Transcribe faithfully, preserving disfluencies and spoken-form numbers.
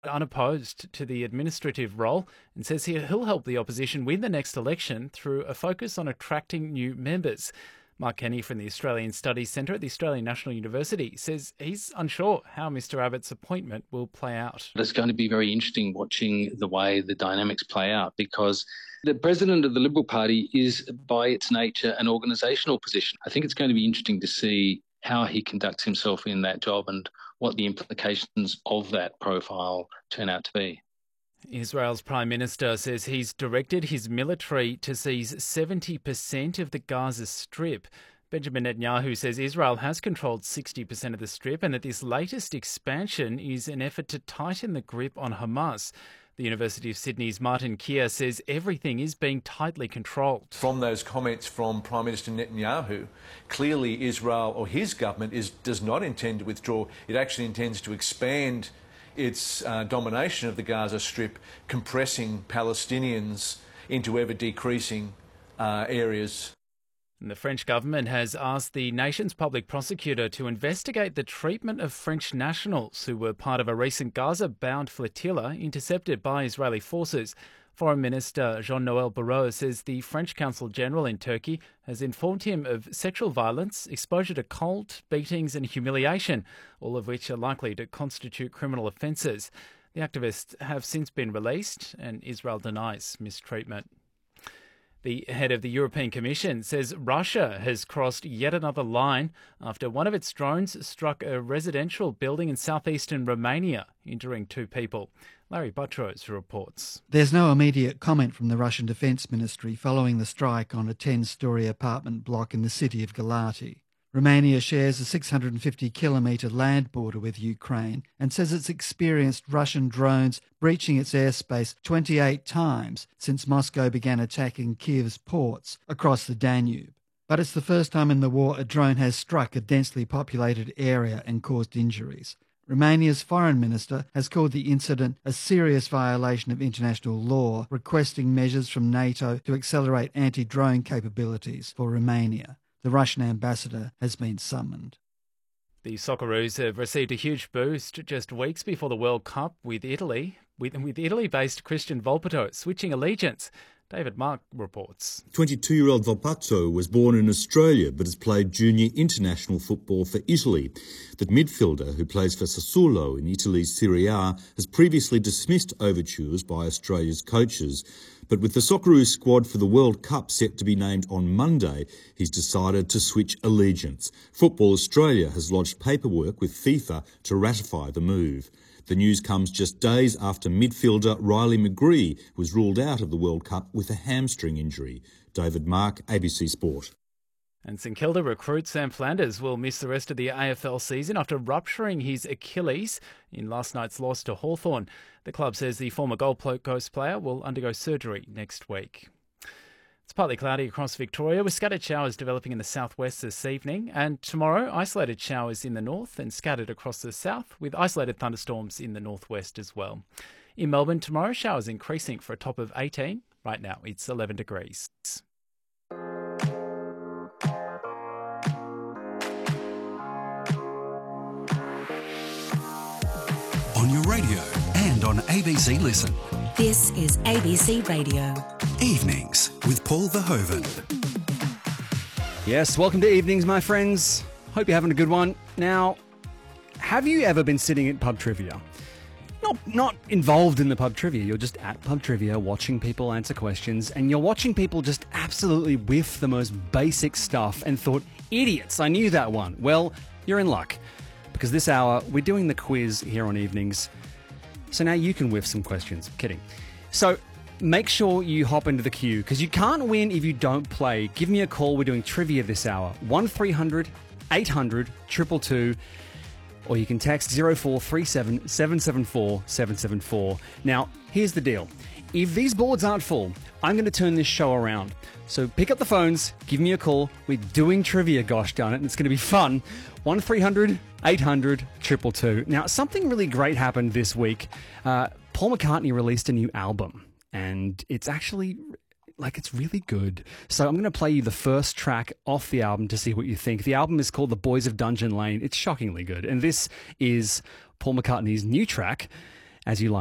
unopposed to the administrative role and says he- he'll help the opposition win the next election through a focus on attracting new members. Mark Kenny from the Australian Studies Centre at the Australian National University says he's unsure how Mr Abbott's appointment will play out. It's going to be very interesting watching the way the dynamics play out, because the president of the Liberal Party is, by its nature, an organisational position. I think it's going to be interesting to see how he conducts himself in that job and what the implications of that profile turn out to be. Israel's Prime Minister says he's directed his military to seize seventy percent of the Gaza Strip. Benjamin Netanyahu says Israel has controlled sixty percent of the Strip and that this latest expansion is an effort to tighten the grip on Hamas. The University of Sydney's Martin Keir says everything is being tightly controlled. From those comments from Prime Minister Netanyahu, clearly Israel, or his government, is, does not intend to withdraw. It actually intends to expand its uh, domination of the Gaza Strip, compressing Palestinians into ever-decreasing uh, areas. And the French government has asked the nation's public prosecutor to investigate the treatment of French nationals who were part of a recent Gaza-bound flotilla intercepted by Israeli forces. Foreign Minister Jean-Noël Barrot says the French Consul General in Turkey has informed him of sexual violence, exposure to cold, beatings and humiliation, all of which are likely to constitute criminal offences. The activists have since been released and Israel denies mistreatment. The head of the European Commission says Russia has crossed yet another line after one of its drones struck a residential building in southeastern Romania, injuring two people. Larry Buttrose reports. There's no immediate comment from the Russian Defence Ministry following the strike on a ten-storey apartment block in the city of Galati. Romania shares a six hundred fifty kilometre land border with Ukraine and says it's experienced Russian drones breaching its airspace twenty-eight times since Moscow began attacking Kiev's ports across the Danube. But it's the first time in the war a drone has struck a densely populated area and caused injuries. Romania's foreign minister has called the incident a serious violation of international law, requesting measures from NATO to accelerate anti-drone capabilities for Romania. The Russian ambassador has been summoned. The Socceroos have received a huge boost just weeks before the World Cup with Italy, with, with Italy-based Christian Volpato switching allegiance. David Mark reports. twenty-two-year-old Volpato was born in Australia but has played junior international football for Italy. The midfielder, who plays for Sassuolo in Italy's Serie A, has previously dismissed overtures by Australia's coaches. But with the Socceroos squad for the World Cup set to be named on Monday, he's decided to switch allegiance. Football Australia has lodged paperwork with FIFA to ratify the move. The news comes just days after midfielder Riley McGree was ruled out of the World Cup with a hamstring injury. David Mark, A B C Sport. And St Kilda recruit Sam Flanders will miss the rest of the A F L season after rupturing his Achilles in last night's loss to Hawthorn. The club says the former Gold Coast player will undergo surgery next week. It's partly cloudy across Victoria with scattered showers developing in the southwest this evening, and tomorrow isolated showers in the north and scattered across the south with isolated thunderstorms in the northwest as well. In Melbourne tomorrow, showers increasing for a top of eighteen. Right now it's eleven degrees. On your radio and on A B C Listen. This is A B C Radio. Evenings with Paul Verhoeven. Yes, welcome to Evenings, my friends. Hope you're having a good one. Now, have you ever been sitting at pub trivia? Not, not involved in the pub trivia. You're just at pub trivia watching people answer questions, and you're watching people just absolutely whiff the most basic stuff and thought, idiots, I knew that one. Well, you're in luck. Because this hour, we're doing the quiz here on Evenings. So now you can whiff some questions. Kidding. So make sure you hop into the queue, because you can't win if you don't play. Give me a call. We're doing trivia this hour. one three hundred eight hundred two two two. Or you can text zero four three seven seven seven four seven seven four. Now, here's the deal. If these boards aren't full, I'm going to turn this show around. So pick up the phones, give me a call. We're doing trivia, gosh darn it, and it's going to be fun. one three hundred eight hundred two two two. Now, something really great happened this week. Uh, Paul McCartney released a new album, and it's actually, like, it's really good. So I'm going to play you the first track off the album to see what you think. The album is called The Boys of Dungeon Lane. It's shockingly good. And this is Paul McCartney's new track. as you like.